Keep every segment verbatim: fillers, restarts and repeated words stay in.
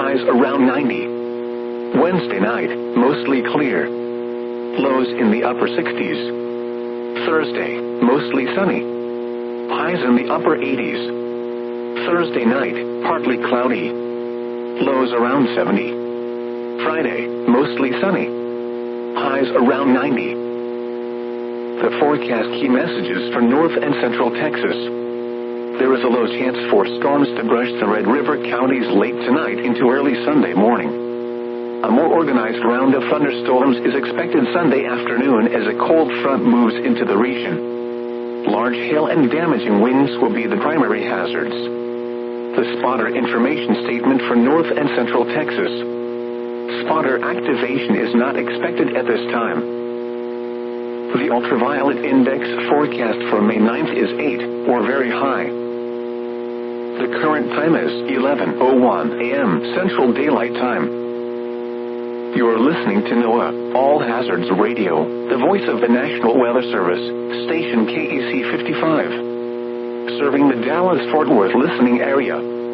highs around ninety. Wednesday night, mostly clear. Lows in the upper sixties. Thursday, mostly sunny. Highs in the upper eighties. Thursday night, partly cloudy. Lows around seventy. Friday, mostly sunny. Highs around ninety. The forecast key messages for North and Central Texas. There is a low chance for storms to brush the Red River counties late tonight into early Sunday morning. A more organized round of thunderstorms is expected Sunday afternoon as a cold front moves into the region. Large hail and damaging winds will be the primary hazards. The spotter information statement for North and Central Texas. Spotter activation is not expected at this time. The ultraviolet index forecast for May ninth is eight, or very high. The current time is eleven oh one a m Central Daylight Time. You are listening to NOAA All Hazards Radio, the voice of the National Weather Service, station K E C fifty-five, serving the Dallas-Fort Worth listening area.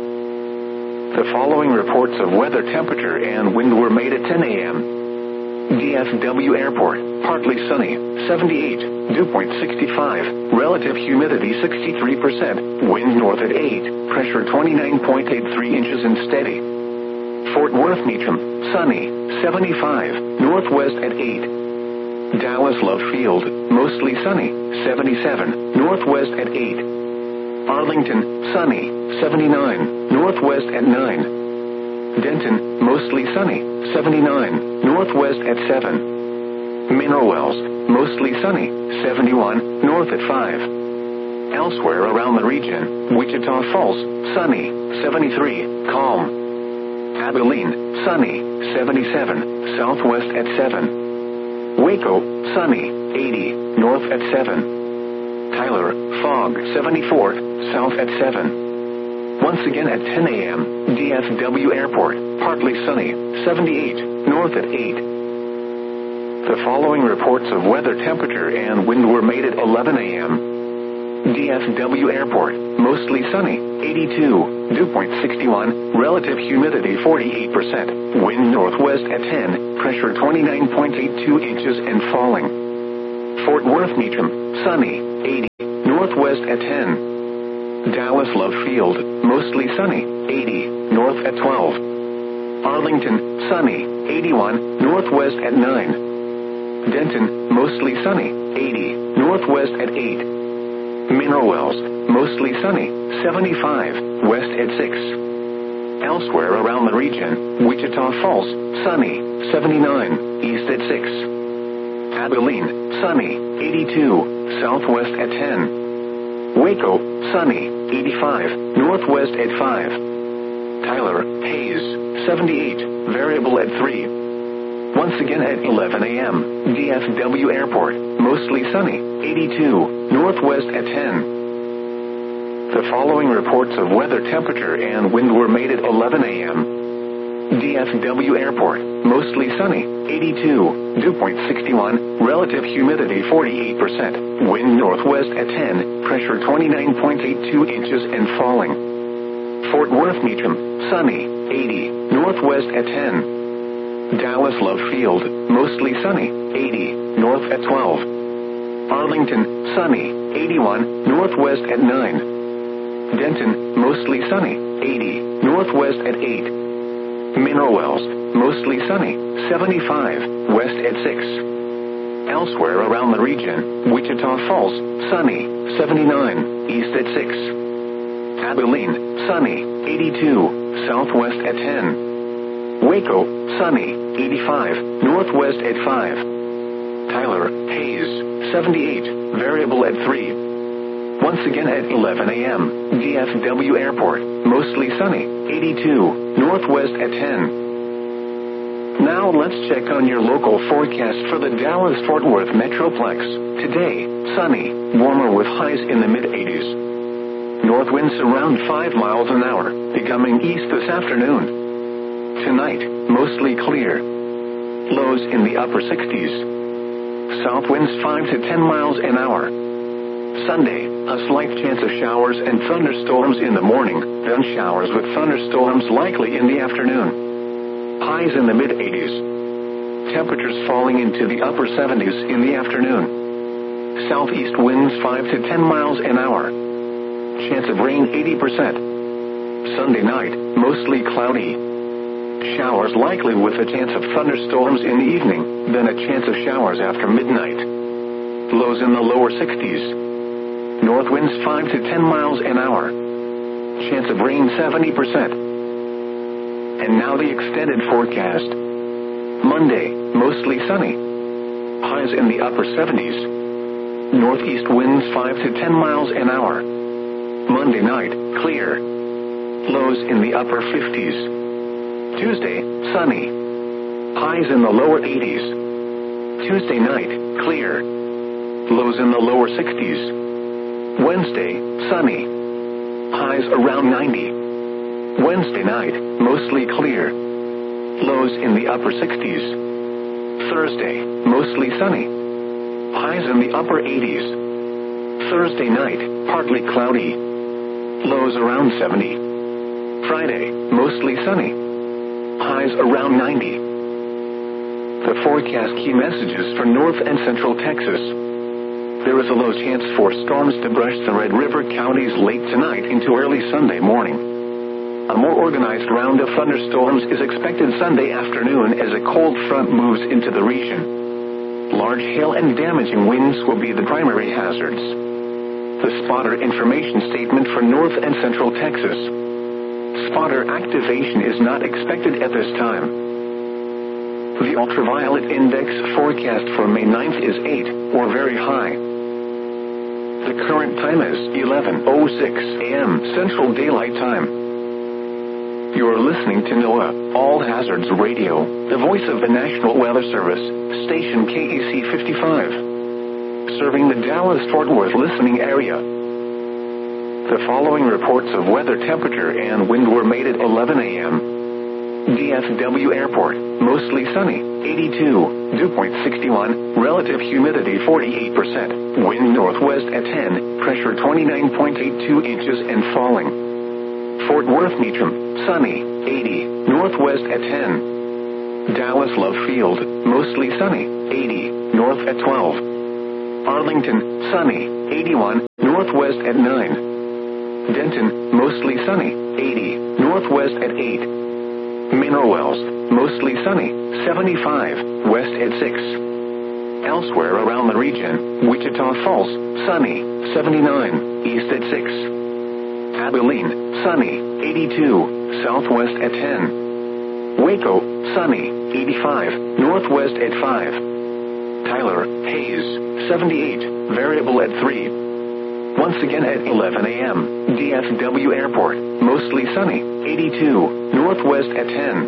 The following reports of weather temperature and wind were made at ten a m D F W Airport, partly sunny, seventy-eight, dew point sixty-five, relative humidity sixty-three percent, wind north at eight, pressure twenty-nine point eight three inches and steady. Fort Worth Meacham, sunny, seventy-five, northwest at eight. Dallas Love Field, mostly sunny, seventy-seven, northwest at eight. Arlington, sunny, seventy-nine, northwest at nine. Denton, mostly sunny, seventy-nine, northwest at seven. Mineral Wells, mostly sunny, seventy-one, north at five. Elsewhere around the region, Wichita Falls, sunny, seventy-three, calm. Abilene, sunny, seventy-seven, southwest at seven. Waco, sunny, eighty, north at seven. Tyler, fog, seventy-four, south at seven. Once again at ten a m, D F W Airport, partly sunny, seventy-eight, north at eight. The following reports of weather temperature and wind were made at eleven a m D F W Airport, mostly sunny, eighty-two, dew point sixty-one, relative humidity forty-eight percent, wind northwest at ten, pressure twenty-nine point eight two inches and falling. Fort Worth Meacham, sunny, eighty, northwest at ten. Dallas Love Field, mostly sunny, eighty, north at twelve. Arlington, sunny, eighty-one, northwest at nine. Denton, mostly sunny, eighty, northwest at eight. Mineral Wells, mostly sunny, seventy-five, west at six. Elsewhere around the region, Wichita Falls, sunny, seventy-nine, east at six. Abilene, sunny, eighty-two, southwest at ten. Waco, sunny, eighty-five, northwest at five. Tyler, haze, seventy-eight, variable at three. Once again at eleven a m, D F W Airport, mostly sunny, eighty-two, northwest at ten. The following reports of weather temperature and wind were made at eleven a m D F W Airport, mostly sunny, eighty-two, dew point sixty-one, relative humidity forty-eight percent, wind northwest at ten, pressure twenty-nine point eight two inches and falling. Fort Worth Meacham, sunny, eighty, northwest at ten. Dallas Love Field, mostly sunny, eighty, north at twelve. Arlington, sunny, eighty-one, northwest at nine. Denton, mostly sunny, eighty, northwest at eight. Mineral Wells, mostly sunny, seventy-five, west at six. Elsewhere around the region, Wichita Falls, sunny, seventy-nine, east at six. Abilene, sunny, eighty-two, southwest at ten. Waco, sunny, eighty-five, northwest at five. Tyler, haze, seventy-eight, variable at three. Once again at eleven a m, D F W Airport, mostly sunny, eighty-two, northwest at ten. Now let's check on your local forecast for the Dallas-Fort Worth Metroplex. Today, sunny, warmer with highs in the mid-eighties. North winds around five miles an hour, becoming east this afternoon. Tonight, mostly clear. Lows in the upper sixties. South winds five to ten miles an hour. Sunday, a slight chance of showers and thunderstorms in the morning, then showers with thunderstorms likely in the afternoon. highs in the mid eighties. Temperatures falling into the upper seventies in the afternoon. Southeast winds five to ten miles an hour. Chance of rain eighty percent. Sunday night, mostly cloudy. Showers likely with a chance of thunderstorms in the evening, then a chance of showers after midnight. Lows in the lower sixties. North winds five to ten miles an hour. Chance of rain seventy percent. And now the extended forecast. Monday, mostly sunny. Highs in the upper seventies. Northeast winds five to ten miles an hour. Monday night, clear. Lows in the upper fifties. Tuesday, sunny. Highs in the lower eighties. Tuesday night, clear. Lows in the lower sixties. Wednesday, sunny. Highs around ninety. Wednesday night, mostly clear. Lows in the upper sixties. Thursday, mostly sunny. Highs in the upper eighties. Thursday night, partly cloudy. Lows around seventy. Friday, mostly sunny. Highs around ninety. The forecast key messages for North and Central Texas. There is a low chance for storms to brush the Red River counties late tonight into early Sunday morning. A more organized round of thunderstorms is expected Sunday afternoon as a cold front moves into the region. Large hail and damaging winds will be the primary hazards. The spotter information statement for North and Central Texas. Spotter activation is not expected at this time. The ultraviolet index forecast for May ninth is eight, or very high. The current time is eleven oh six a.m. Central Daylight Time. You're listening to NOAA All Hazards Radio, the voice of the National Weather Service, station K E C fifty-five, serving the Dallas-Fort Worth listening area. The following reports of weather, temperature, and wind were made at eleven a.m. D F W Airport, mostly sunny, eighty-two, dew point sixty-one, relative humidity forty-eight percent, wind northwest at ten, pressure twenty-nine point eight two inches and falling. Fort Worth Meacham, sunny, eighty, northwest at ten. Dallas Love Field, mostly sunny, eighty, north at twelve. Arlington, sunny, eighty-one, northwest at nine. Denton, mostly sunny, eighty, northwest at eight. Mineral Wells, mostly sunny, seventy-five, west at six. Elsewhere around the region, Wichita Falls, sunny, seventy-nine, east at six. Abilene, sunny, eighty-two, southwest at ten. Waco, sunny, eighty-five, northwest at five. Tyler, Hayes, seventy-eight, variable at three. Once again at eleven a.m., D F W Airport, mostly sunny, eighty-two, northwest at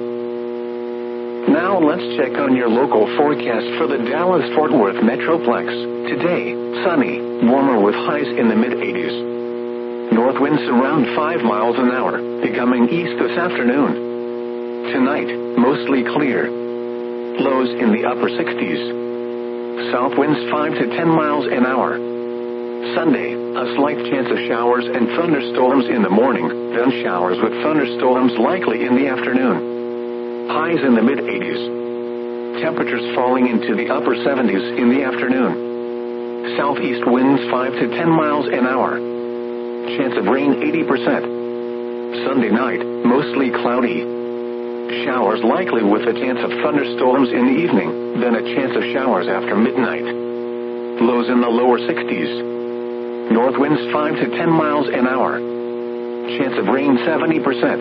ten. Now let's check on your local forecast for the Dallas-Fort Worth Metroplex. Today, sunny, warmer with highs in the mid eighties. North winds around five miles an hour, becoming east this afternoon. Tonight, mostly clear. Lows in the upper sixties. South winds five to ten miles an hour. Sunday, a slight chance of showers and thunderstorms in the morning, then showers with thunderstorms likely in the afternoon. Highs in the mid eighties. Temperatures falling into the upper seventies in the afternoon. Southeast winds five to ten miles an hour. Chance of rain eighty percent. Sunday night, mostly cloudy. Showers likely with a chance of thunderstorms in the evening, then a chance of showers after midnight. Lows in the lower sixties. North winds five to ten miles an hour. Chance of rain seventy percent.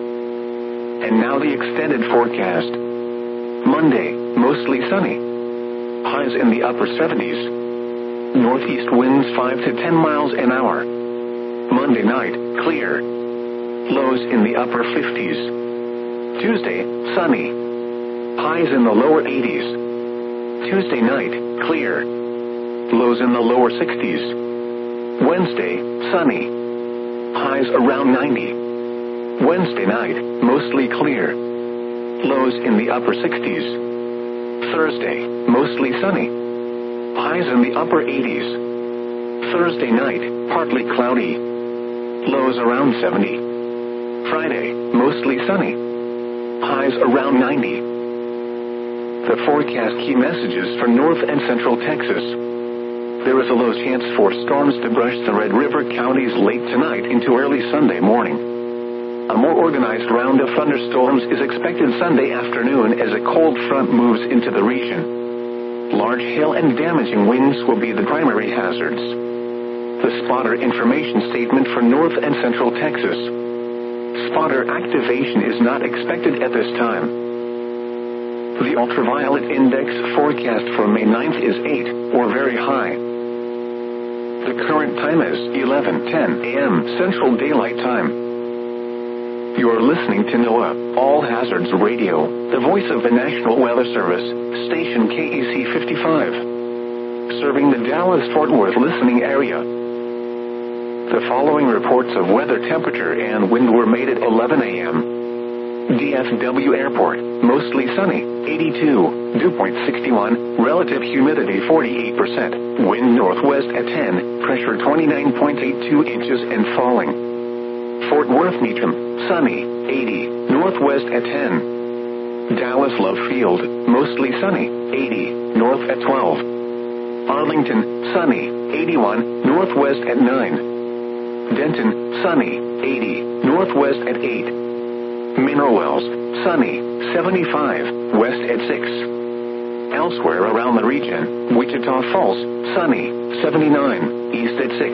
And now the extended forecast. Monday, mostly sunny. Highs in the upper seventies. Northeast winds five to ten miles an hour. Monday night, clear. Lows in the upper fifties. Tuesday, sunny. Highs in the lower eighties. Tuesday night, clear. Lows in the lower sixties. Wednesday, sunny. Highs around ninety. Wednesday night, mostly clear. Lows in the upper sixties. Thursday, mostly sunny. Highs in the upper eighties. Thursday night, partly cloudy. Lows around seventy. Friday, mostly sunny. Highs highs around ninety. The forecast key messages for North and Central Texas. There is a low chance for storms to brush the Red River counties late tonight into early Sunday morning. A more organized round of thunderstorms is expected Sunday afternoon as a cold front moves into the region. Large hail and damaging winds will be the primary hazards. The spotter information statement for North and Central Texas. Spotter activation is not expected at this time. The ultraviolet index forecast for May ninth is eight, or very high. The current time is eleven ten a m Central Daylight Time. You are listening to NOAA All Hazards Radio, the voice of the National Weather Service, station K E C fifty-five, serving the Dallas-Fort Worth listening area. The following reports of weather temperature and wind were made at eleven a m D F W Airport, mostly sunny, eighty-two, dew point sixty-one, relative humidity forty-eight percent, wind northwest at ten, pressure twenty-nine point eight two inches and falling. Fort Worth Meacham, sunny, eighty, northwest at ten. Dallas Love Field, mostly sunny, eighty, north at twelve. Arlington, sunny, eighty-one, northwest at nine. Denton, sunny, eighty, northwest at eight. Mineral Wells, sunny, seventy-five, west at six. Elsewhere around the region, Wichita Falls, sunny, seventy-nine, east at six.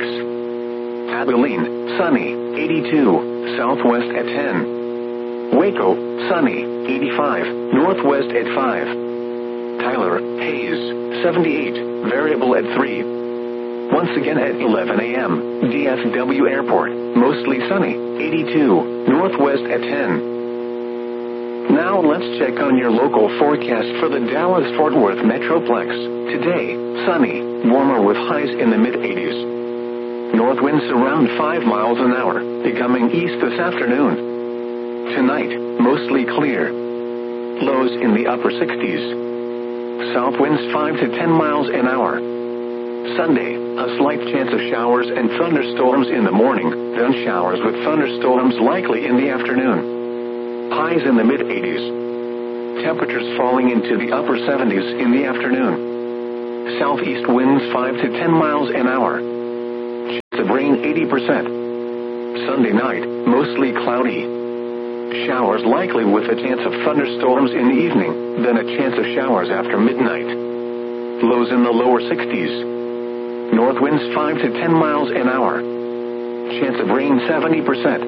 Abilene, sunny, eighty-two, southwest at ten. Waco, sunny, eighty-five, northwest at five. Tyler, Hayes, seventy-eight, variable at three. Once again at eleven a m, D F W Airport, mostly sunny, eighty-two, northwest at ten. Now let's check on your local forecast for the Dallas-Fort Worth Metroplex. Today, sunny, warmer with highs in the mid eighties. North winds around five miles an hour, becoming east this afternoon. Tonight, mostly clear. Lows in the upper sixties. South winds five to ten miles an hour. Sunday, a slight chance of showers and thunderstorms in the morning, then showers with thunderstorms likely in the afternoon. Highs in the mid eighties. Temperatures falling into the upper seventies in the afternoon. Southeast winds five to ten miles an hour. Chance of rain eighty percent. Sunday night, mostly cloudy. Showers likely with a chance of thunderstorms in the evening, then a chance of showers after midnight. Lows in the lower sixties. North winds five to ten miles an hour. Chance of rain seventy percent.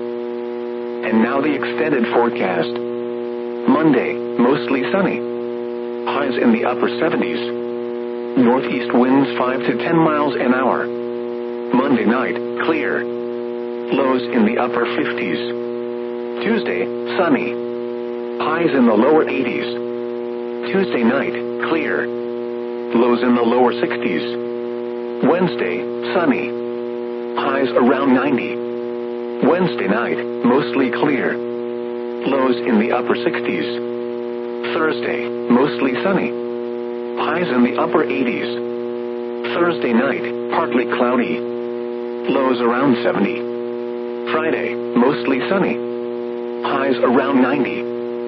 And now the extended forecast. Monday, mostly sunny. Highs in the upper seventies. Northeast winds five to ten miles an hour. Monday night, clear. Lows in the upper fifties. Tuesday, sunny. Highs in the lower eighties. Tuesday night, clear. Lows in the lower sixties. Wednesday, sunny. Highs around ninety. Wednesday night, mostly clear. Lows in the upper sixties. Thursday, mostly sunny. Highs in the upper eighties. Thursday night, partly cloudy. Lows around seventy. Friday, mostly sunny. Highs around ninety.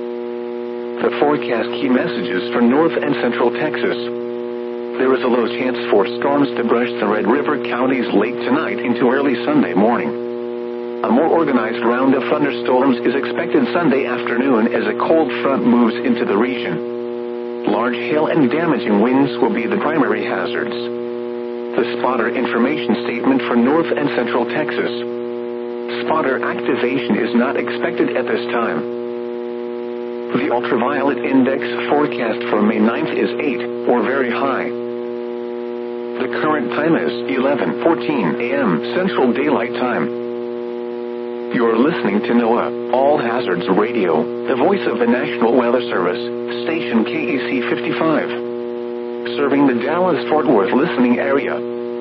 The forecast key messages for North and Central Texas. There is a low chance for storms to brush the Red River counties late tonight into early Sunday morning. A more organized round of thunderstorms is expected Sunday afternoon as a cold front moves into the region. Large hail and damaging winds will be the primary hazards. The spotter information statement for North and Central Texas. Spotter activation is not expected at this time. The ultraviolet index forecast for May ninth is eight, or very high. The current time is eleven fourteen a m Central Daylight Time. You're listening to NOAA All Hazards Radio, the voice of the National Weather Service, station K E C fifty-five, serving the Dallas-Fort Worth listening area.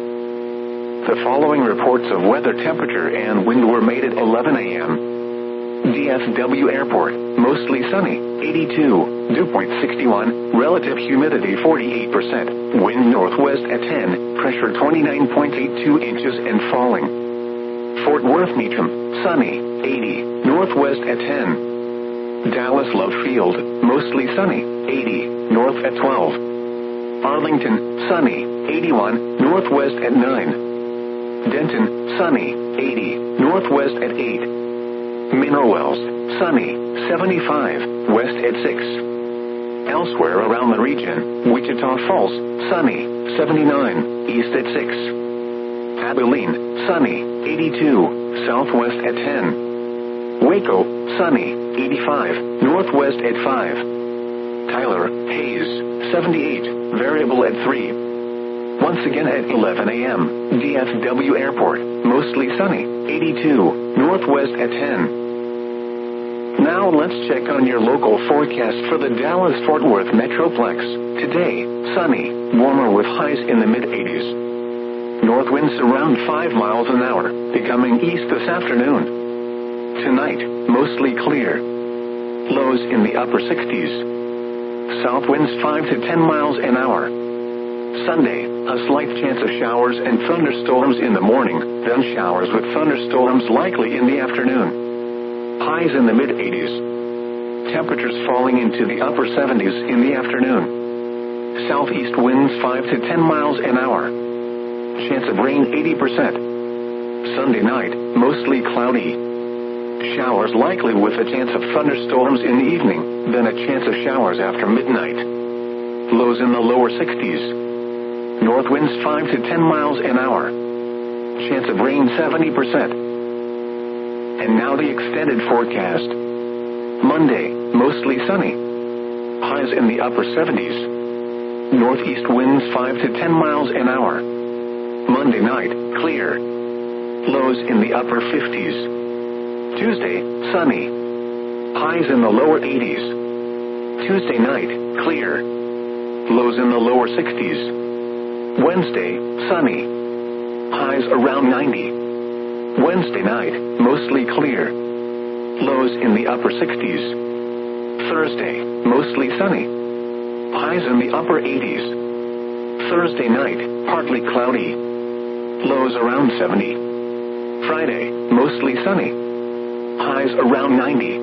The following reports of weather temperature and wind were made at eleven a m D F W Airport, mostly sunny, eighty-two, dew point sixty-one, relative humidity forty-eight percent, wind northwest at ten, pressure twenty-nine point eight two inches and falling. Fort Worth Meacham, sunny, eighty, northwest at ten. Dallas Love Field, mostly sunny, eighty, north at twelve. Arlington, sunny, eighty-one, northwest at nine. Denton, sunny, eighty, northwest at eight. Mineral Wells, sunny, seventy-five, west at six. Elsewhere around the region, Wichita Falls, sunny, seventy-nine, east at six. Abilene, sunny, eighty-two, southwest at ten. Waco, sunny, eighty-five, northwest at five. Tyler, Hays, seventy-eight, variable at three. Once again at eleven a.m., D F W Airport, mostly sunny, eighty-two, northwest at ten. Now let's check on your local forecast for the Dallas-Fort Worth Metroplex. Today, sunny, warmer with highs in the mid-eighties. North winds around five miles an hour, becoming east this afternoon. Tonight, mostly clear. Lows in the upper sixties. South winds five to ten miles an hour. Sunday, a slight chance of showers and thunderstorms in the morning, then showers with thunderstorms likely in the afternoon. Highs in the mid-eighties. Temperatures falling into the upper seventies in the afternoon. Southeast winds five to ten miles an hour. Chance of rain eighty percent. Sunday night, mostly cloudy. Showers likely with a chance of thunderstorms in the evening, then a chance of showers after midnight. Lows in the lower sixties. North winds five to ten miles an hour. Chance of rain seventy percent. And now the extended forecast. Monday, mostly sunny. Highs in the upper seventies. Northeast winds five to ten miles an hour. Monday night, clear. Lows in the upper fifties. Tuesday, sunny. Highs in the lower eighties. Tuesday night, clear. Lows in the lower sixties. Wednesday, sunny. Highs around ninety. Wednesday night, mostly clear. Lows in the upper sixties. Thursday, mostly sunny. Highs in the upper eighties. Thursday night, partly cloudy. Lows around seventy. Friday, mostly sunny. Highs around ninety.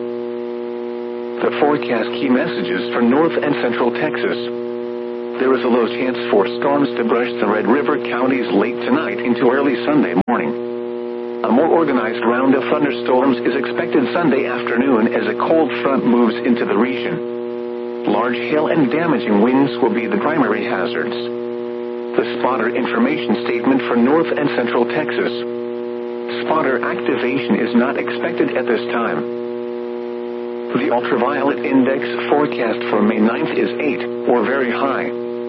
The forecast key messages for North and Central Texas. There is a low chance for storms to brush the Red River counties late tonight into early Sunday morning. A more organized round of thunderstorms is expected Sunday afternoon as a cold front moves into the region. Large hail and damaging winds will be the primary hazards. The spotter information statement for North and Central Texas. Spotter activation is not expected at this time. The ultraviolet index forecast for May ninth is eight, or very high.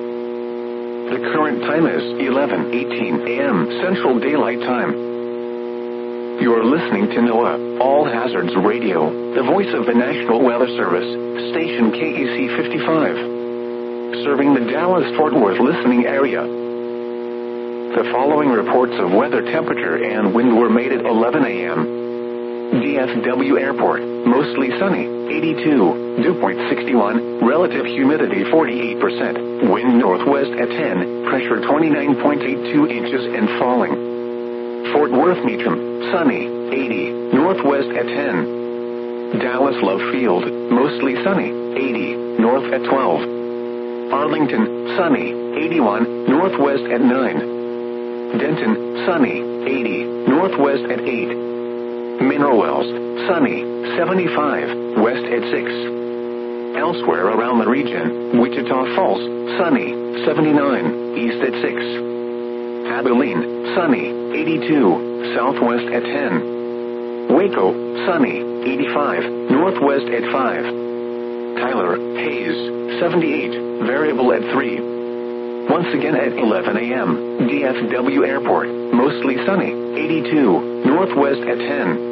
The current time is eleven eighteen a.m. Central Daylight Time. You are listening to NOAA, All Hazards Radio, the voice of the National Weather Service, station K E C fifty-five. Serving the Dallas-Fort Worth listening area. The following reports of weather temperature and wind were made at eleven a.m. D F W Airport, mostly sunny, eighty-two, dew point sixty-one, relative humidity forty-eight percent, wind northwest at ten, pressure twenty-nine point eight two inches and falling. Fort Worth Meacham, sunny, eighty, northwest at ten. Dallas Love Field, mostly sunny, eighty, north at twelve. Arlington, sunny, eighty-one, northwest at nine. Denton, sunny, eighty, northwest at eight. Mineral Wells, sunny, seventy-five, west at six. Elsewhere around the region, Wichita Falls, sunny, seventy-nine, east at six. Abilene, sunny, eighty-two, southwest at ten. Waco, sunny, eighty-five, northwest at five. Tyler, Hays, seventy-eight, variable at three. Once again at eleven a.m., D F W Airport, mostly sunny, eighty-two, northwest at ten.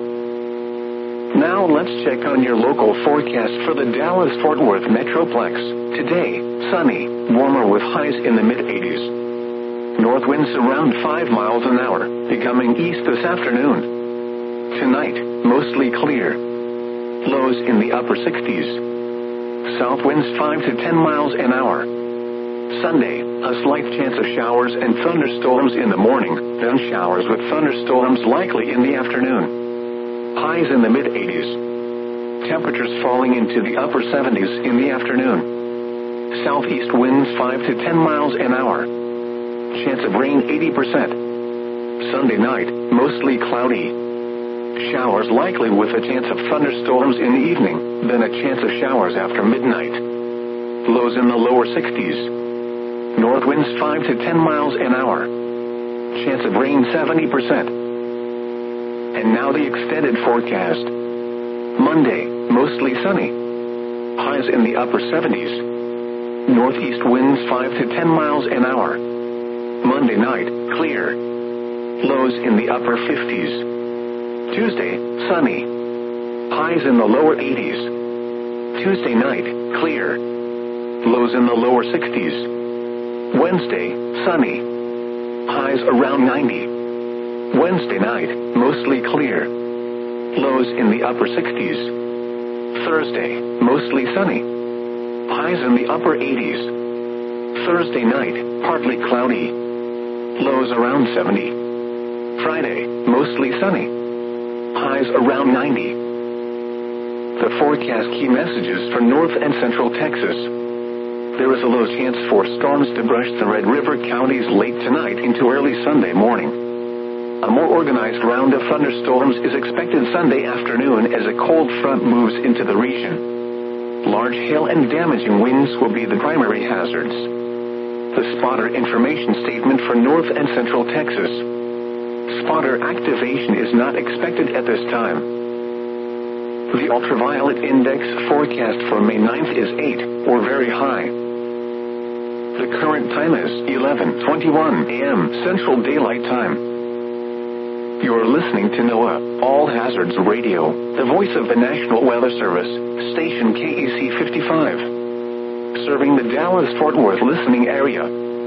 Now let's check on your local forecast for the Dallas-Fort Worth Metroplex. Today, sunny, warmer with highs in the mid-eighties. North winds around five miles an hour, becoming east this afternoon. Tonight, mostly clear. Lows in the upper sixties. South winds five to ten miles an hour. Sunday, a slight chance of showers and thunderstorms in the morning, then showers with thunderstorms likely in the afternoon. Highs in the mid-eighties. Temperatures falling into the upper seventies in the afternoon. Southeast winds five to ten miles an hour. Chance of rain eighty percent. Sunday night, mostly cloudy. Showers likely with a chance of thunderstorms in the evening, then a chance of showers after midnight. Lows in the lower sixties. North winds five to ten miles an hour. Chance of rain seventy percent. And now the extended forecast. Monday, mostly sunny. Highs in the upper seventies. Northeast winds five to ten miles an hour. Monday night, clear. Lows in the upper fifties. Tuesday, sunny. Highs in the lower eighties. Tuesday night, clear. Lows in the lower sixties. Wednesday, sunny. Highs around ninety. Wednesday night, mostly clear. Lows in the upper sixties. Thursday, mostly sunny. Highs in the upper eighties. Thursday night, partly cloudy. Lows around seventy. Friday, mostly sunny. Highs around ninety. The forecast key messages for North and Central Texas. There is a low chance for storms to brush the Red River counties late tonight into early Sunday morning. A more organized round of thunderstorms is expected Sunday afternoon as a cold front moves into the region. Large hail and damaging winds will be the primary hazards. The spotter information statement for North and Central Texas. Spotter activation is not expected at this time. The ultraviolet index forecast for May ninth is eight, or very high. The current time is eleven twenty-one a m Central Daylight Time. You're listening to NOAA All Hazards Radio, the voice of the National Weather Service, station K E C fifty-five, serving the Dallas-Fort Worth listening area.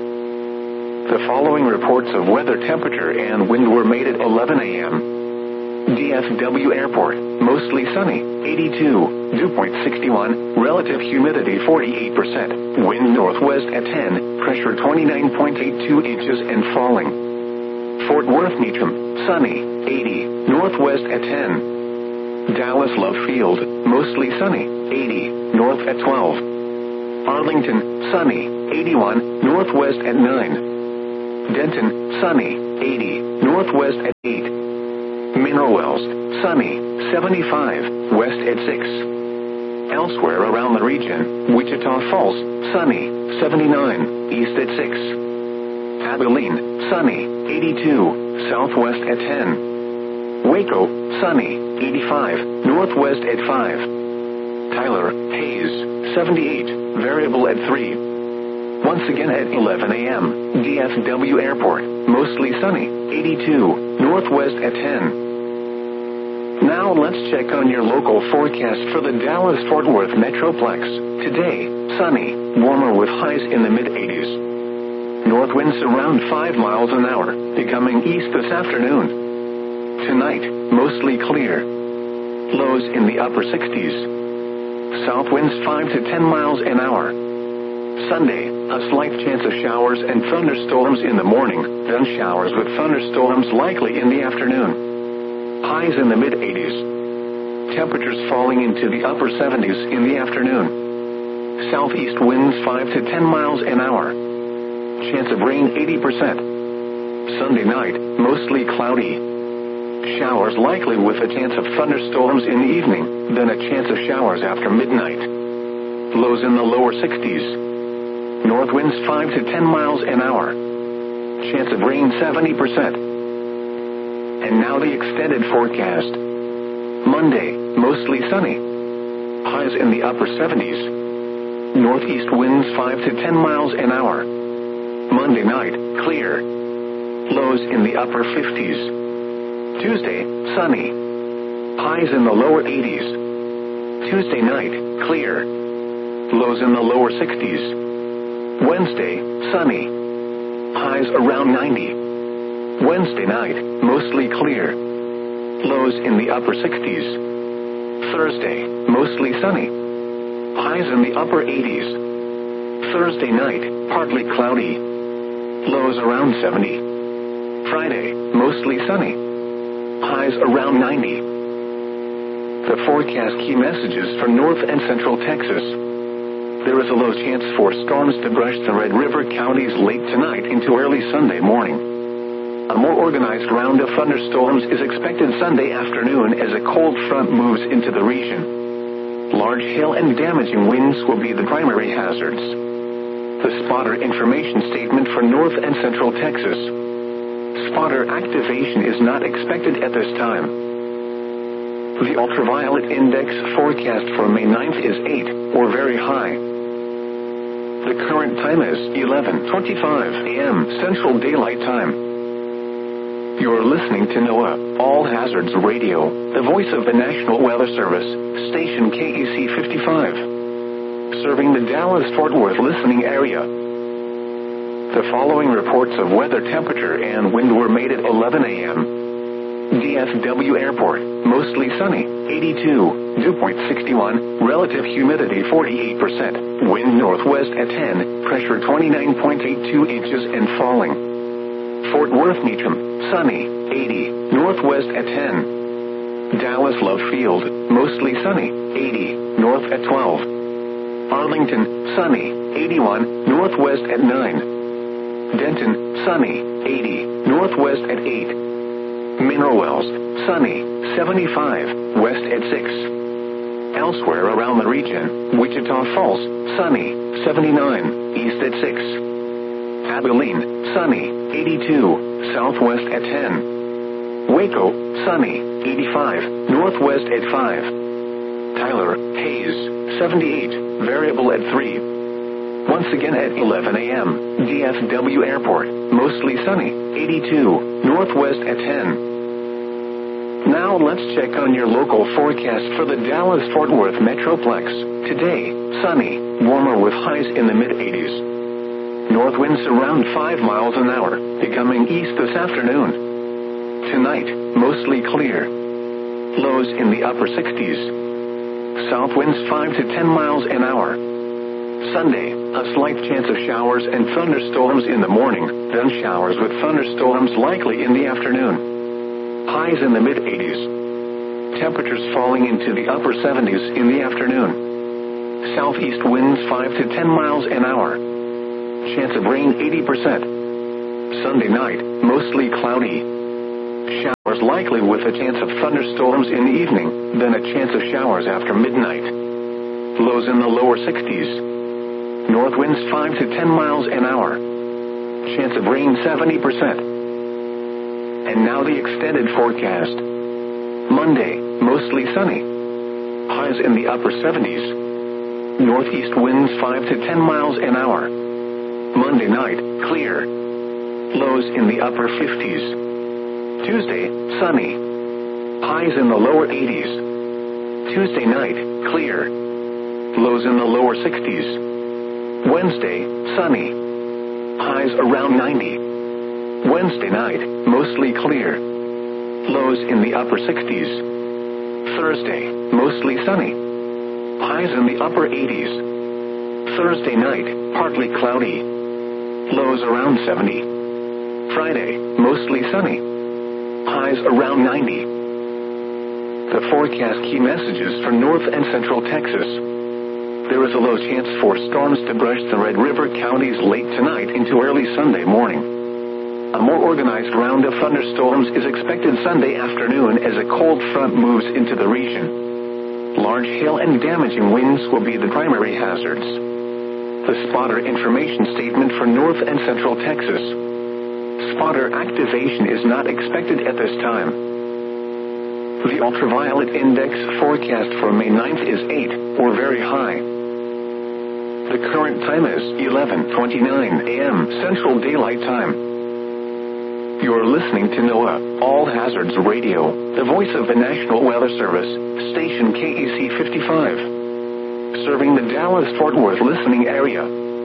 The following reports of weather temperature and wind were made at eleven a m D F W Airport, mostly sunny, eighty-two, dew point sixty-one, relative humidity forty-eight percent, wind northwest at ten, pressure twenty-nine point eight two inches and falling. Fort Worth Meacham, sunny, eighty, northwest at ten. Dallas Love Field, mostly sunny, eighty, north at twelve. Arlington, sunny, eighty-one, northwest at nine. Denton, sunny, eighty, northwest at eight. Mineral Wells, sunny, seventy-five, west at six. Elsewhere around the region, Wichita Falls, sunny, seventy-nine, east at six. Abilene, sunny, eighty-two, southwest at ten. Waco, sunny, eighty-five, northwest at five. Tyler, Hayes, seventy-eight, variable at three. Once again at eleven a m, D F W Airport, mostly sunny, eighty-two, northwest at ten. Now let's check on your local forecast for the Dallas-Fort Worth Metroplex. Today, sunny, warmer with highs in the mid-eighties. North winds around five miles an hour, becoming east this afternoon. Tonight, mostly clear. Lows in the upper sixties. South winds five to ten miles an hour. Sunday, a slight chance of showers and thunderstorms in the morning, then showers with thunderstorms likely in the afternoon. Highs in the mid-eighties. Temperatures falling into the upper seventies in the afternoon. Southeast winds five to ten miles an hour. Chance of rain eighty percent. Sunday night, mostly cloudy. Showers likely with a chance of thunderstorms in the evening, then a chance of showers after midnight. Lows in the lower sixties. North winds five to ten miles an hour. Chance of rain seventy percent. And now the extended forecast. Monday, mostly sunny. Highs in the upper seventies. Northeast winds five to ten miles an hour. Monday night, clear. Lows in the upper fifties. Tuesday, sunny. Highs in the lower eighties. Tuesday night, clear. Lows in the lower sixties. Wednesday, sunny. Highs around ninety. Wednesday night, mostly clear. Lows in the upper sixties. Thursday, mostly sunny. Highs in the upper eighties. Thursday night, partly cloudy. Lows around seventy. Friday, mostly sunny. Highs around ninety. The forecast key messages for North and Central Texas. There is a low chance for storms to brush the Red River counties late tonight into early Sunday morning. A more organized round of thunderstorms is expected Sunday afternoon as a cold front moves into the region. Large hail and damaging winds will be the primary hazards. The spotter information statement for North and Central Texas. Spotter activation is not expected at this time. The ultraviolet index forecast for May ninth is eight, or very high. The current time is eleven twenty-five a m Central Daylight Time. You're listening to NOAA All Hazards Radio, the voice of the National Weather Service, station K E C fifty-five. Serving the Dallas-Fort Worth listening area. The following reports of weather temperature and wind were made at eleven a m D F W Airport, mostly sunny, eighty-two, dew point sixty-one, relative humidity forty-eight percent, wind northwest at ten, pressure twenty-nine point eight two inches and falling. Fort Worth Meacham, sunny, eighty, northwest at ten. Dallas Love Field, mostly sunny, eighty, north at twelve. Arlington, sunny, eighty-one, northwest at nine. Denton, sunny, eighty, northwest at eight. Mineral Wells, sunny, seventy-five, west at six. Elsewhere around the region, Wichita Falls, sunny, seventy-nine, east at six. Abilene, sunny, eighty-two, southwest at ten. Waco, sunny, eighty-five, northwest at five. Tyler, Hayes, seventy-eight, variable at three. Once again at eleven a m, D F W Airport, mostly sunny, eighty-two, northwest at ten. Now let's check on your local forecast for the Dallas-Fort Worth Metroplex. Today, sunny, warmer with highs in the mid-eighties. North winds around five miles an hour, becoming east this afternoon. Tonight, mostly clear. Lows in the upper sixties. South winds five to ten miles an hour. Sunday, a slight chance of showers and thunderstorms in the morning, then showers with thunderstorms likely in the afternoon. Highs in the mid-eighties. Temperatures falling into the upper seventies in the afternoon. Southeast winds five to ten miles an hour. Chance of rain eighty percent. Sunday night, mostly cloudy. Showers likely with a chance of thunderstorms in the evening, then a chance of showers after midnight. Lows in the lower sixties. North winds five to ten miles an hour. Chance of rain seventy percent. And now the extended forecast. Monday, mostly sunny. Highs in the upper seventies. Northeast winds five to ten miles an hour. Monday night, clear. Lows in the upper fifties. Tuesday, sunny. Highs in the lower eighties. Tuesday night, clear. Lows in the lower sixties. Wednesday, sunny. Highs around ninety. Wednesday night, mostly clear. Lows in the upper sixties. Thursday, mostly sunny. Highs in the upper eighties. Thursday night, partly cloudy. Lows around seventy. Friday, mostly sunny. Highs around ninety. The forecast key messages for North and Central Texas. There is a low chance for storms to brush the Red River counties late tonight into early Sunday morning. A more organized round of thunderstorms is expected Sunday afternoon as a cold front moves into the region. Large hail and damaging winds will be the primary hazards. The spotter information statement for North and Central Texas. Spotter activation is not expected at this time. The ultraviolet index forecast for May ninth is eight, or very high. The current time is eleven twenty-nine a m Central Daylight Time. You're listening to NOAA All Hazards Radio, the voice of the National Weather Service, station K E C fifty-five. Serving the Dallas-Fort Worth listening area.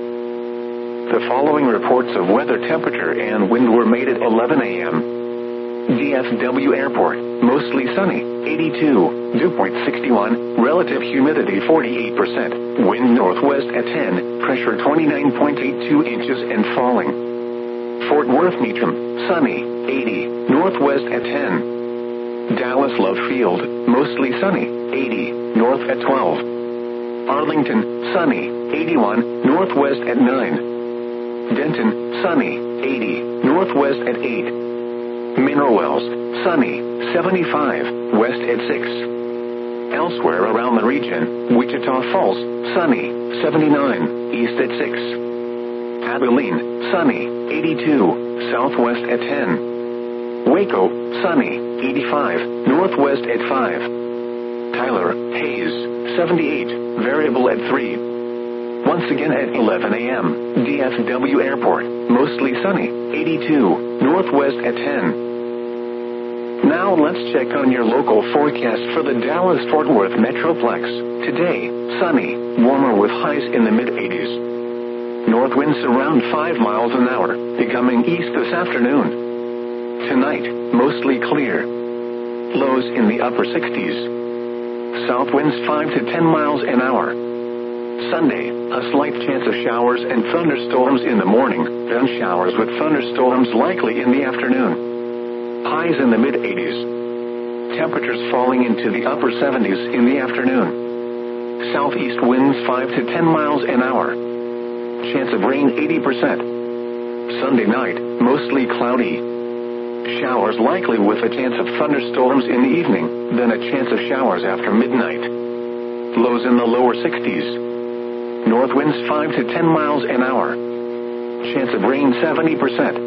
The following reports of weather temperature and wind were made at eleven a m D F W Airport, mostly sunny, eighty-two, dew point sixty-one, relative humidity forty-eight percent, wind northwest at ten, pressure twenty-nine point eight two inches and falling. Fort Worth Meacham, sunny, eighty, northwest at ten. Dallas Love Field, mostly sunny, eighty, north at twelve. Arlington, sunny, eighty-one, northwest at nine. Denton, sunny, eighty, northwest at eight. Mineral Wells, sunny, seventy-five, west at six. Elsewhere around the region, Wichita Falls, sunny, seventy-nine, east at six. Abilene, sunny, eighty-two, southwest at ten. Waco, sunny, eighty-five, northwest at five. Tyler, haze, seventy-eight, variable at three. Once again at eleven a.m., D F W Airport, mostly sunny, eighty-two, northwest at ten. Now let's check on your local forecast for the Dallas-Fort Worth Metroplex. Today, sunny, warmer with highs in the mid-eighties. North winds around five miles an hour, becoming east this afternoon. Tonight, mostly clear. Lows in the upper sixties. South winds five to ten miles an hour. Sunday, a slight chance of showers and thunderstorms in the morning, then showers with thunderstorms likely in the afternoon. Highs in the mid-eighties. Temperatures falling into the upper seventies in the afternoon. Southeast winds five to ten miles an hour. Chance of rain eighty percent. Sunday night, mostly cloudy. Showers likely with a chance of thunderstorms in the evening, then a chance of showers after midnight. Lows in the lower sixties. North winds five to ten miles an hour. Chance of rain seventy percent.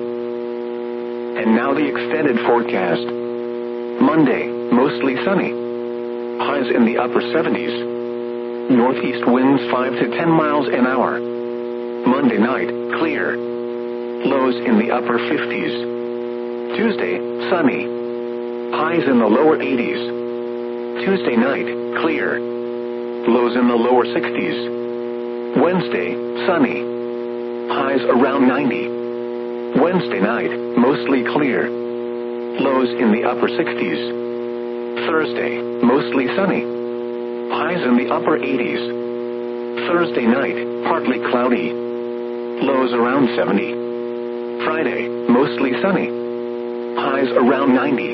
And now the extended forecast. Monday, mostly sunny. Highs in the upper seventies. Northeast winds five to ten miles an hour. Monday night, clear. Lows in the upper fifties. Tuesday, sunny. Highs in the lower eighties. Tuesday night, clear. Lows in the lower sixties. Wednesday, sunny. Highs around ninety. Wednesday night, mostly clear. Lows in the upper sixties. Thursday, mostly sunny. Highs in the upper eighties. Thursday night, partly cloudy. Lows around seventy. Friday, mostly sunny. Highs around ninety.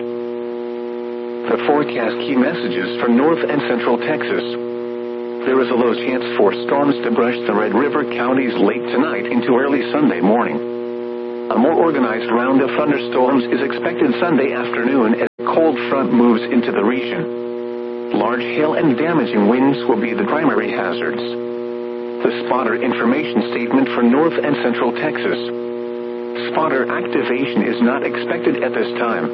The forecast key messages for North and Central Texas. There is a low chance for storms to brush the Red River counties late tonight into early Sunday morning. A more organized round of thunderstorms is expected Sunday afternoon as a cold front moves into the region. Large hail and damaging winds will be the primary hazards. The spotter information statement for North and Central Texas. Spotter activation is not expected at this time.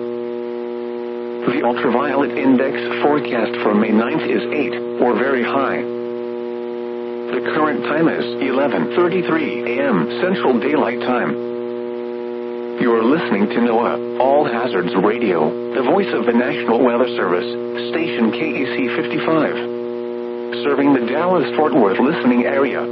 The ultraviolet index forecast for May ninth is eight, or very high. The current time is eleven thirty-three a.m. Central Daylight Time. You are listening to NOAA, All Hazards Radio, the voice of the National Weather Service, station K E C fifty-five. Serving the Dallas-Fort Worth listening area.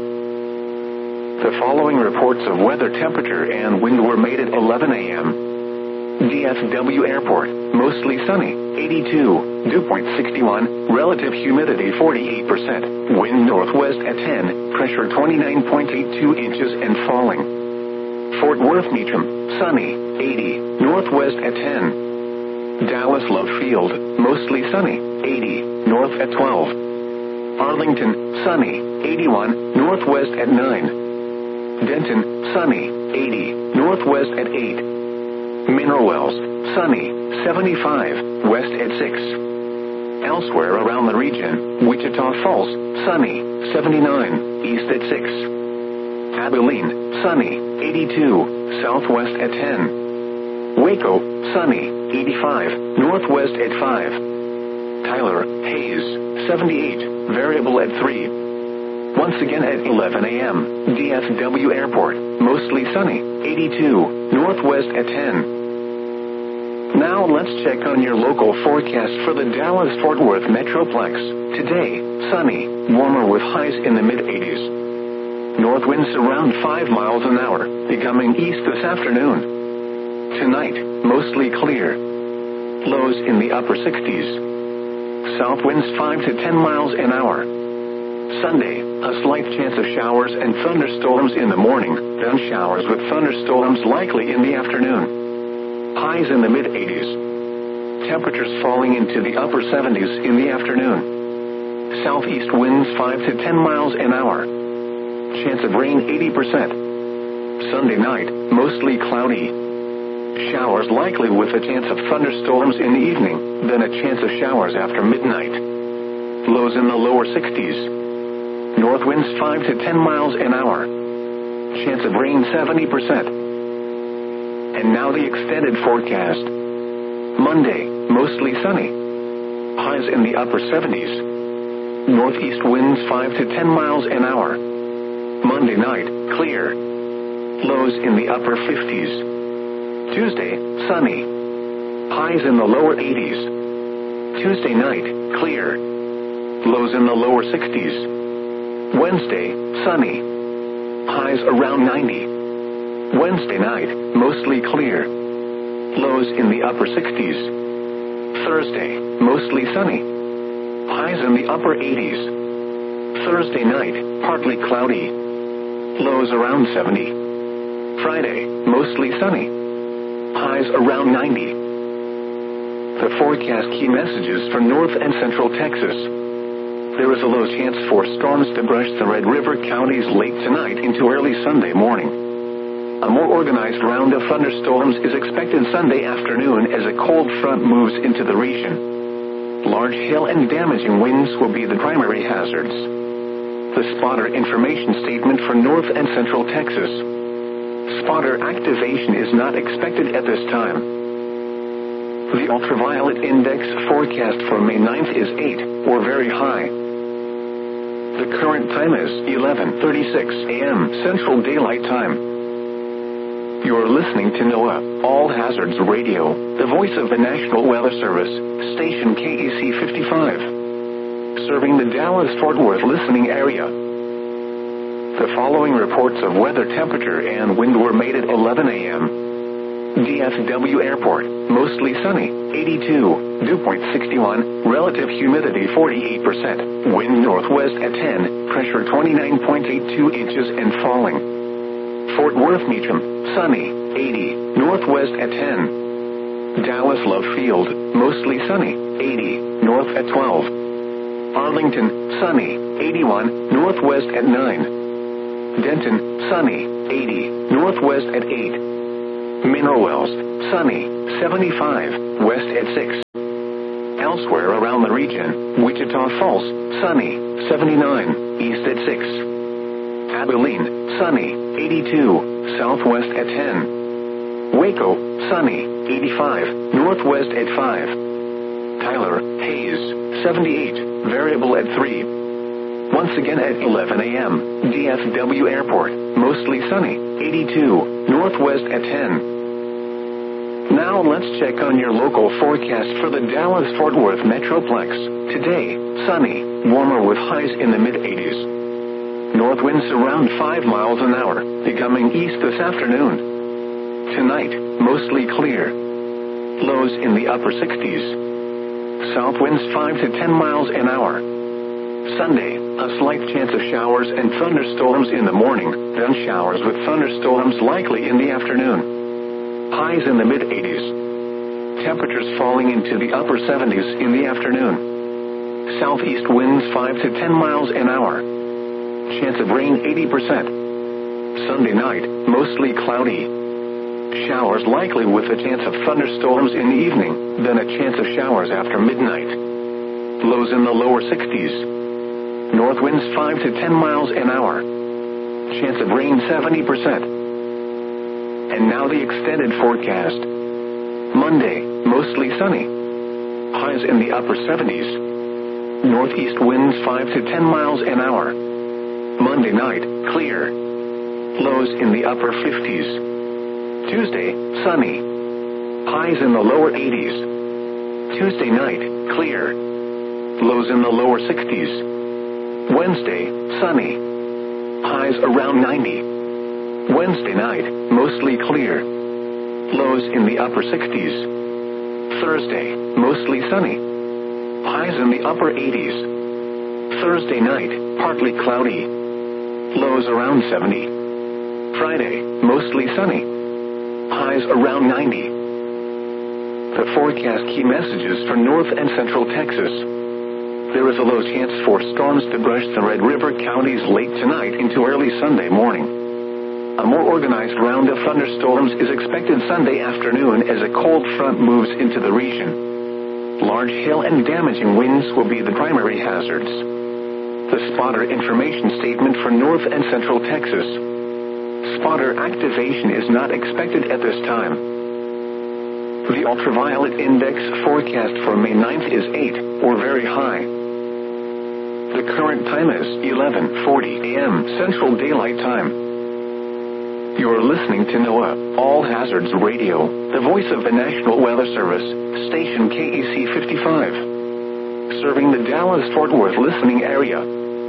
The following reports of weather temperature and wind were made at eleven a.m. D F W Airport, mostly sunny, eighty-two, dew point sixty-one, relative humidity forty-eight percent, wind northwest at ten, pressure twenty-nine point eight two inches and falling. Fort Worth Meacham, sunny, eighty, northwest at ten. Dallas Love Field, mostly sunny, eighty, north at twelve. Arlington, sunny, eighty-one, northwest at nine. Denton, sunny, eighty, northwest at eight. Mineral Wells, sunny, seventy-five, west at six. Elsewhere around the region, Wichita Falls, sunny, seventy-nine, east at six. Abilene, sunny, eighty-two, southwest at ten. Waco, sunny, eighty-five, northwest at five. Tyler, haze, seventy-eight, variable at three. Once again at eleven a.m., D F W Airport, mostly sunny, eighty-two, northwest at ten. Now let's check on your local forecast for the Dallas-Fort Worth Metroplex. Today, sunny, warmer with highs in the mid-eighties. North winds around five miles an hour, becoming east this afternoon. Tonight, mostly clear. Lows in the upper sixties. South winds five to ten miles an hour. Sunday, a slight chance of showers and thunderstorms in the morning, then showers with thunderstorms likely in the afternoon. Highs in the mid-eighties. Temperatures falling into the upper seventies in the afternoon. Southeast winds five to ten miles an hour. Chance of rain eighty percent. Sunday night, mostly cloudy. Showers likely with a chance of thunderstorms in the evening, then a chance of showers after midnight. Lows in the lower sixties. North winds five to ten miles an hour. Chance of rain seventy percent. And now the extended forecast. Monday, mostly sunny. Highs in the upper seventies. Northeast winds five to ten miles an hour. Monday night, clear. Lows in the upper fifties. Tuesday, sunny. Highs in the lower eighties. Tuesday night, clear. Lows in the lower sixties. Wednesday, sunny. Highs around ninety. Wednesday night, mostly clear. Lows in the upper sixties. Thursday, mostly sunny. Highs in the upper eighties. Thursday night, partly cloudy. Lows around seventy. Friday, mostly sunny. Highs around ninety. The forecast key messages for North and Central Texas. There is a low chance for storms to brush the Red River counties late tonight into early Sunday morning. A more organized round of thunderstorms is expected Sunday afternoon as a cold front moves into the region. Large hail and damaging winds will be the primary hazards. The spotter information statement for North and Central Texas. Spotter activation is not expected at this time. The ultraviolet index forecast for May ninth is eight, or very high. The current time is eleven thirty-six a.m. Central Daylight Time. You're listening to NOAA, All Hazards Radio, the voice of the National Weather Service, station K E C fifty-five. Serving the Dallas-Fort Worth listening area. The following reports of weather temperature and wind were made at eleven a.m. D F W Airport, mostly sunny, eighty-two, dew point sixty-one, relative humidity forty-eight percent, wind northwest at ten, pressure twenty-nine point eight two inches and falling. Fort Worth Meacham, sunny, eighty, northwest at ten. Dallas Love Field, mostly sunny, eighty, north at twelve. Arlington, sunny, eighty-one, northwest at nine. Denton, sunny, eighty, northwest at eight. Mineral Wells, sunny, seventy-five, west at six. Elsewhere around the region, Wichita Falls, sunny, seventy-nine, east at six. Abilene, sunny, eighty-two, southwest at ten. Waco, sunny, eighty-five, northwest at five. Tyler, Hayes, seventy-eight, variable at three. Once again at eleven a.m., D F W Airport, mostly sunny, eighty-two, northwest at ten. Now let's check on your local forecast for the Dallas-Fort Worth Metroplex. Today, sunny, warmer with highs in the mid-eighties. North winds around five miles an hour, becoming east this afternoon. Tonight, mostly clear. Lows in the upper sixties. South winds five to ten miles an hour. Sunday, a slight chance of showers and thunderstorms in the morning, then showers with thunderstorms likely in the afternoon. Highs in the mid-eighties. Temperatures falling into the upper seventies in the afternoon. Southeast winds five to ten miles an hour. Chance of rain eighty percent. Sunday night, mostly cloudy. Showers likely with a chance of thunderstorms in the evening, then a chance of showers after midnight. Lows in the lower sixties. North winds five to ten miles an hour. Chance of rain seventy percent. And now the extended forecast. Monday, mostly sunny. Highs in the upper seventies. Northeast winds five to ten miles an hour. Monday night, clear. Lows in the upper fifties. Tuesday, sunny. Highs in the lower eighties. Tuesday night, clear. Lows in the lower sixties. Wednesday, sunny. Highs around ninety. Wednesday night, mostly clear. Lows in the upper sixties. Thursday, mostly sunny. Highs in the upper eighties. Thursday night, partly cloudy. Lows around seventy. Friday, mostly sunny. Highs around ninety. The forecast key messages for North and Central Texas. There is a low chance for storms to brush the Red River counties late tonight into early Sunday morning. A more organized round of thunderstorms is expected Sunday afternoon as a cold front moves into the region. Large hail and damaging winds will be the primary hazards. The spotter information statement for North and Central Texas. Spotter activation is not expected at this time. The ultraviolet index forecast for May ninth is eight, or very high. The current time is eleven forty a m Central Daylight Time. You're listening to NOAA All Hazards Radio, the voice of the National Weather Service, station K E C fifty-five. Serving the Dallas-Fort Worth listening area.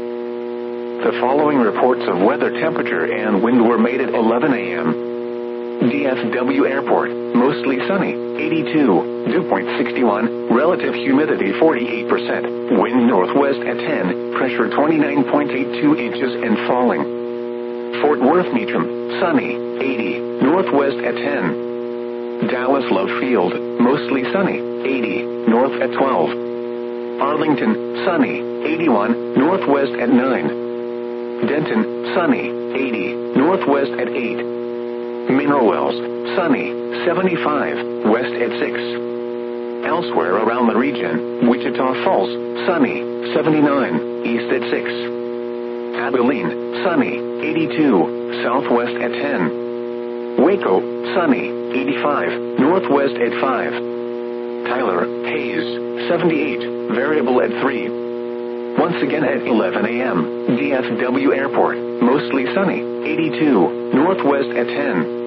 The following reports of weather temperature and wind were made at eleven a m D F W Airport, mostly sunny, eighty-two, dew point sixty-one, relative humidity forty-eight percent, wind northwest at ten, pressure twenty-nine point eight two inches and falling. Fort Worth Meacham, sunny, eighty, northwest at ten. Dallas Love Field, mostly sunny, eighty, north at twelve. Arlington, sunny, eighty-one, northwest at nine. Denton, sunny, eighty, northwest at eight. Mineral Wells, sunny, seventy-five, west at six. Elsewhere around the region, Wichita Falls, sunny, seventy-nine, east at six. Abilene, sunny, eighty-two, southwest at ten. Waco, sunny, eighty-five, northwest at five. Tyler, Hayes, seventy-eight, variable at three. Once again at eleven a m, D F W Airport, mostly sunny, eighty-two, northwest at ten.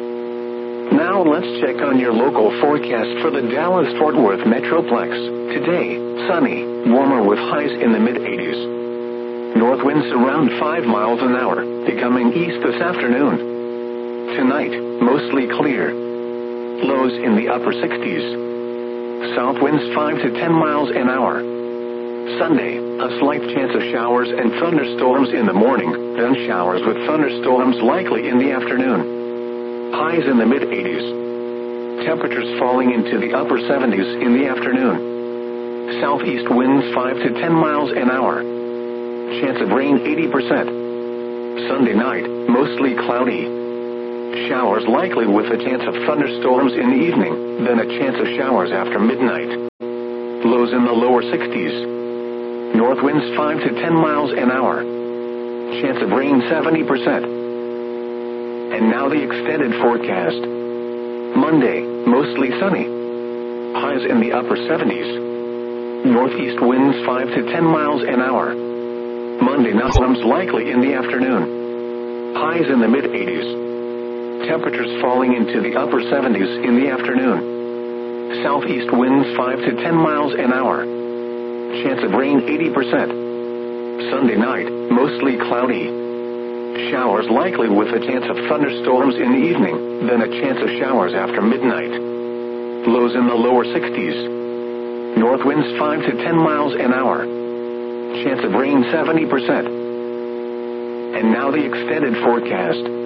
Now let's check on your local forecast for the Dallas-Fort Worth Metroplex. Today, sunny, warmer with highs in the mid-eighties. North winds around five miles an hour, becoming east this afternoon. Tonight, mostly clear. Lows in the upper sixties. South winds five to ten miles an hour. Sunday, a slight chance of showers and thunderstorms in the morning, then showers with thunderstorms likely in the afternoon. Highs in the mid-eighties. Temperatures falling into the upper seventies in the afternoon. Southeast winds five to ten miles an hour. Chance of rain eighty percent. Sunday night, mostly cloudy. Showers likely with a chance of thunderstorms in the evening, then a chance of showers after midnight. Lows in the lower sixties. North winds five to ten miles an hour. Chance of rain seventy percent. And now the extended forecast. Monday, mostly sunny. Highs in the upper seventies. Northeast winds five to ten miles an hour. Monday storms likely in the afternoon. Highs in the mid-eighties. Temperatures falling into the upper seventies in the afternoon. Southeast winds five to ten miles an hour. Chance of rain eighty percent. Sunday night, mostly cloudy. Showers likely with a chance of thunderstorms in the evening, then a chance of showers after midnight. Lows in the lower sixties. North winds five to ten miles an hour. Chance of rain seventy percent. And now the extended forecast.